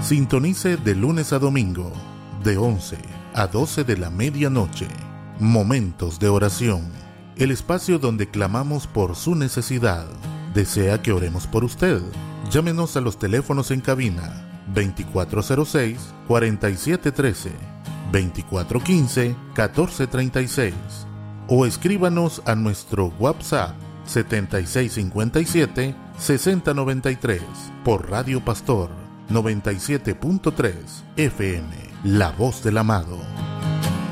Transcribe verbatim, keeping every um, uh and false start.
Sintonice de lunes a domingo, de once a doce de la medianoche. Momentos de oración, el espacio donde clamamos por su necesidad. ¿Desea que oremos por usted? Llámenos a los teléfonos en cabina veinticuatro cero seis, cuarenta y siete trece, veinticuatro quince, catorce treinta y seis o escríbanos a nuestro WhatsApp setenta y seis cincuenta y siete, sesenta noventa y tres por Radio Pastor noventa y siete punto tres F M, La Voz del Amado.